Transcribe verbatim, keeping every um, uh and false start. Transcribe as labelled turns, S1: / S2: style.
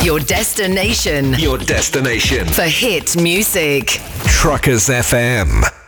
S1: Your destination.
S2: Your destination
S1: For hit music.
S2: Truckers F M.